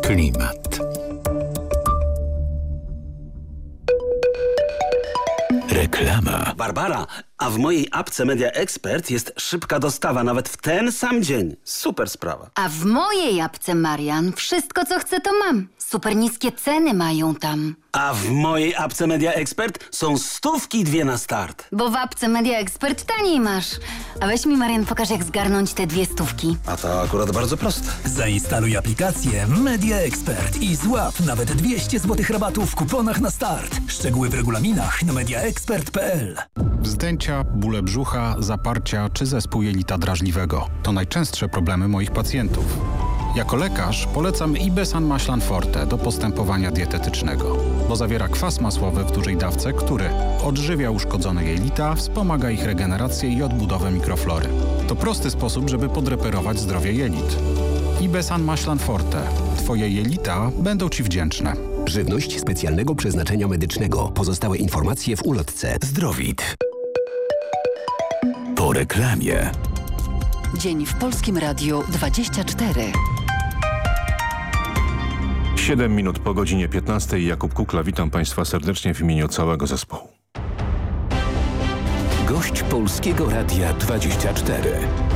Klimat. Reklama. Barbara, a w mojej apce Media Expert jest szybka dostawa nawet w ten sam dzień. Super sprawa. A w mojej apce, Marian, wszystko co chcę to mam. Super niskie ceny mają tam. A w mojej apce Media Expert są stówki 2 na start. Bo w apce Media Expert taniej masz. A weź mi, Marian, pokaż jak zgarnąć te 2 stówki. A to akurat bardzo proste. Zainstaluj aplikację Media Expert i złap nawet 200 zł rabatu w kuponach na start. Szczegóły w regulaminach na mediaexpert.pl. Wzdęcia, bóle brzucha, zaparcia czy zespół jelita drażliwego to najczęstsze problemy moich pacjentów. Jako lekarz polecam Ibesan Maślan Forte do postępowania dietetycznego, bo zawiera kwas masłowy w dużej dawce, który odżywia uszkodzone jelita, wspomaga ich regenerację i odbudowę mikroflory. To prosty sposób, żeby podreperować zdrowie jelit. Ibesan Maślan Forte. Twoje jelita będą Ci wdzięczne. Żywność specjalnego przeznaczenia medycznego. Pozostałe informacje w ulotce. Zdrowit. Po reklamie. Dzień w Polskim Radiu 24. 7 minut po godzinie 15. Jakub Kukla, witam Państwa serdecznie w imieniu całego zespołu. Gość Polskiego Radia 24.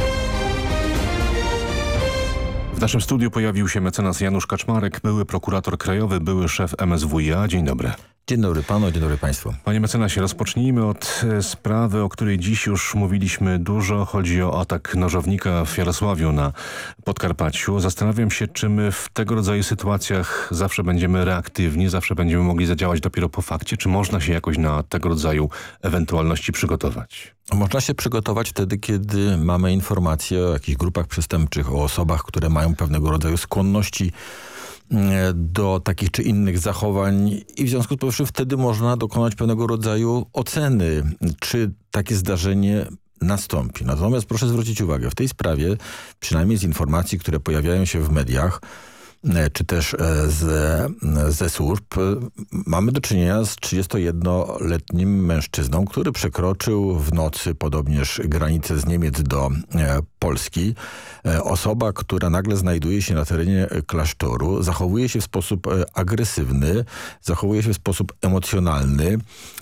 W naszym studiu pojawił się mecenas Janusz Kaczmarek, były prokurator krajowy, były szef MSWiA. Dzień dobry. Dzień dobry panu, dzień dobry państwu. Panie mecenasie, rozpocznijmy od sprawy, o której dziś już mówiliśmy dużo. Chodzi o atak nożownika w Jarosławiu na Podkarpaciu. Zastanawiam się, czy my w tego rodzaju sytuacjach zawsze będziemy reaktywni, zawsze będziemy mogli zadziałać dopiero po fakcie, czy można się jakoś na tego rodzaju ewentualności przygotować? Można się przygotować wtedy, kiedy mamy informacje o jakichś grupach przestępczych, o osobach, które mają pewnego rodzaju skłonności do takich czy innych zachowań i w związku z powyższym wtedy można dokonać pewnego rodzaju oceny, czy takie zdarzenie nastąpi. Natomiast proszę zwrócić uwagę, w tej sprawie, przynajmniej z informacji, które pojawiają się w mediach, czy też ze służb, mamy do czynienia z 31-letnim mężczyzną, który przekroczył w nocy podobnież granicę z Niemiec do Polski. Osoba, która nagle znajduje się na terenie klasztoru, zachowuje się w sposób agresywny, zachowuje się w sposób emocjonalny,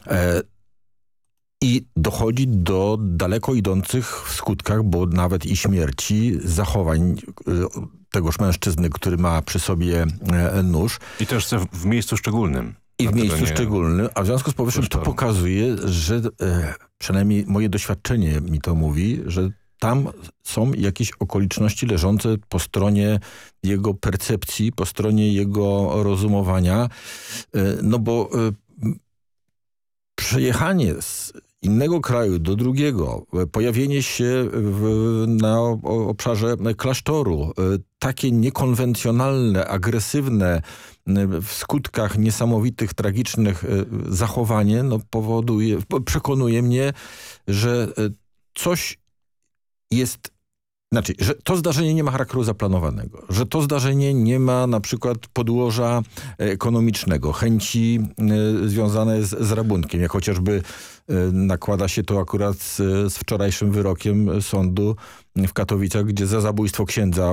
i dochodzi do daleko idących w skutkach, bo nawet i śmierci, zachowań tegoż mężczyzny, który ma przy sobie nóż. I też w miejscu szczególnym. I w miejscu szczególnym, a w związku z powyższym to pokazuje, że przynajmniej moje doświadczenie mi to mówi, że tam są jakieś okoliczności leżące po stronie jego percepcji, po stronie jego rozumowania, no bo przejechanie z innego kraju do drugiego, pojawienie się na obszarze klasztoru, takie niekonwencjonalne, agresywne, w skutkach niesamowitych, tragicznych zachowanie, no przekonuje mnie, że coś jest, znaczy, że to zdarzenie nie ma charakteru zaplanowanego, że to zdarzenie nie ma na przykład podłoża ekonomicznego, chęci związane z rabunkiem, jak chociażby nakłada się to akurat z wczorajszym wyrokiem sądu w Katowicach, gdzie za zabójstwo księdza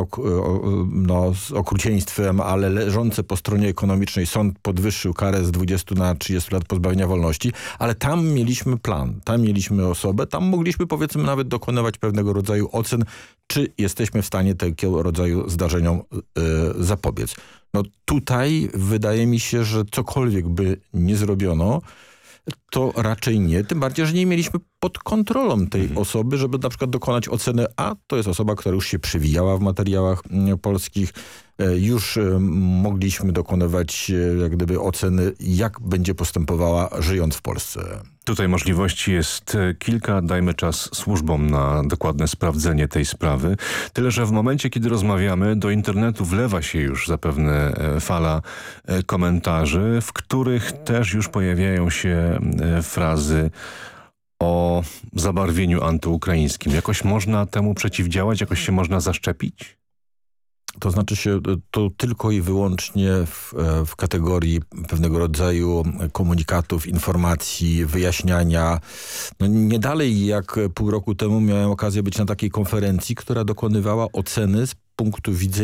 z okrucieństwem, ale leżące po stronie ekonomicznej, sąd podwyższył karę z 20 na 30 lat pozbawienia wolności, ale tam mieliśmy plan, tam mieliśmy osobę, tam mogliśmy powiedzmy nawet dokonywać pewnego rodzaju ocen, czy jesteśmy w stanie takiego rodzaju zdarzeniom zapobiec. No tutaj wydaje mi się, że cokolwiek by nie zrobiono, to raczej nie. Tym bardziej, że nie mieliśmy pod kontrolą tej osoby, żeby na przykład dokonać oceny, a to jest osoba, która już się przewijała w materiałach polskich. Już mogliśmy dokonywać jak gdyby oceny, jak będzie postępowała żyjąc w Polsce. Tutaj możliwości jest kilka. Dajmy czas służbom na dokładne sprawdzenie tej sprawy. Tyle, że w momencie, kiedy rozmawiamy, do internetu wlewa się już zapewne fala komentarzy, w których też już pojawiają się frazy o zabarwieniu antyukraińskim. Jakoś można temu przeciwdziałać? Jakoś się można zaszczepić? To znaczy się to tylko i wyłącznie w kategorii pewnego rodzaju komunikatów, informacji, wyjaśniania. No nie dalej jak pół roku temu miałem okazję być na takiej konferencji, która dokonywała oceny z punktu widzenia